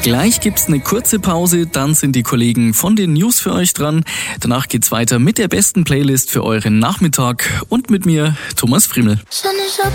Gleich gibt's eine kurze Pause, dann sind die Kollegen von den News für euch dran. Danach geht's weiter mit der besten Playlist für euren Nachmittag und mit mir, Thomas Friemel.